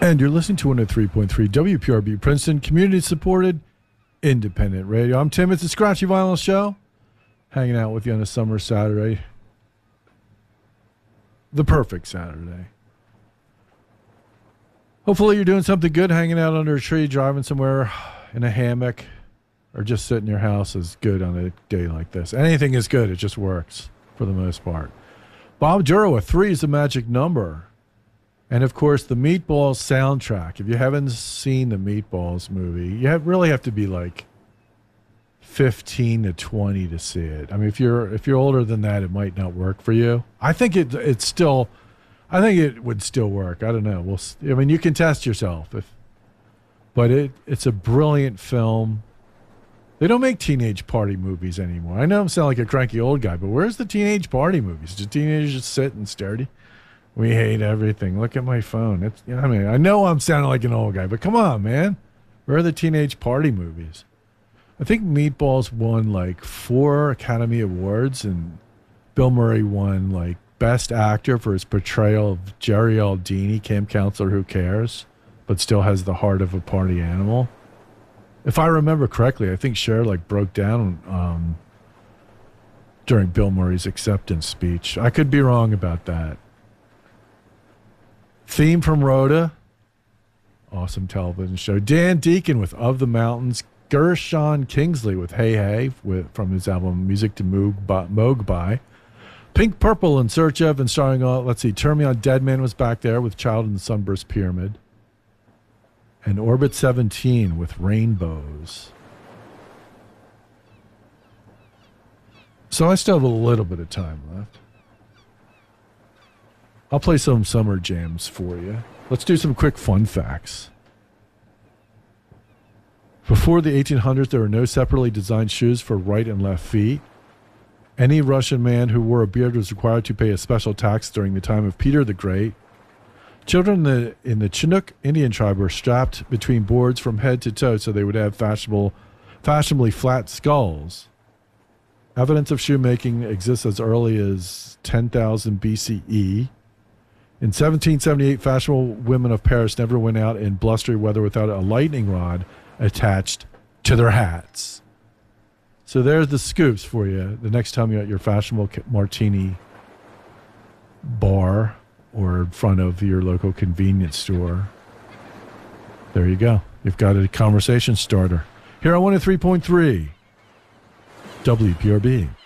And you're listening to 103.3 WPRB Princeton, community-supported, independent radio. I'm Tim. It's the Scratchy Vinyl Show. Hanging out with you on a summer Saturday. The perfect Saturday. Hopefully you're doing something good, hanging out under a tree, driving somewhere in a hammock, or just sitting in your house is good on a day like this. Anything is good. It just works for the most part. Bob Duro, 3 is the magic number. And, of course, the Meatballs soundtrack. If you haven't seen the Meatballs movie, you really have to be like 15 to 20 to see it. I mean, if you're older than that, it might not work for you. I think it would still work. I don't know. I mean, you can test yourself, but it's a brilliant film. They don't make teenage party movies anymore. I know I'm sounding like a cranky old guy, but where's the teenage party movies? Do teenagers just sit and stare at you? We hate everything. Look at my phone. I know I'm sounding like an old guy, but come on, man. Where are the teenage party movies? I think Meatballs won like 4 Academy Awards, and Bill Murray won like Best Actor for his portrayal of Jerry Aldini, camp counselor who cares, but still has the heart of a party animal. If I remember correctly, I think Cher like broke down during Bill Murray's acceptance speech. I could be wrong about that. Theme from Rhoda. Awesome television show. Dan Deacon with Of the Mountains. Gershon Kingsley with Hey Hey from his album Music to Moog By. Pink Purple In Search Of and starring, Turn Me On Dead Man was back there with Child in the Sunburst Pyramid. And Orbit 17 with Rainbows. So I still have a little bit of time left. I'll play some summer jams for you. Let's do some quick fun facts. Before the 1800s, there were no separately designed shoes for right and left feet. Any Russian man who wore a beard was required to pay a special tax during the time of Peter the Great. Children in the Chinook Indian tribe were strapped between boards from head to toe so they would have fashionably flat skulls. Evidence of shoemaking exists as early as 10,000 BCE. In 1778, fashionable women of Paris never went out in blustery weather without a lightning rod attached to their hats. So there's the scoops for you the next time you're at your fashionable martini bar or in front of your local convenience store. There you go. You've got a conversation starter. Here on 103.3 WPRB.